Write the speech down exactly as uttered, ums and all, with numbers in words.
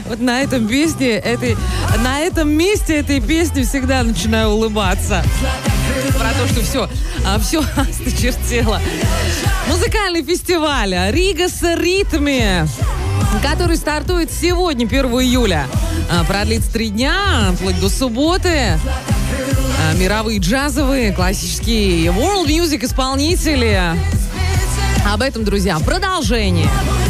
Вот на этом песне, этой, на этом месте этой песни всегда начинаю улыбаться. Про то, что все, все осточертело. Музыкальный фестиваль «Рига с ритми», который стартует сегодня, первого июля. Продлится три дня, вплоть до субботы. Мировые джазовые, классические world music исполнители. Об этом, друзья, продолжение.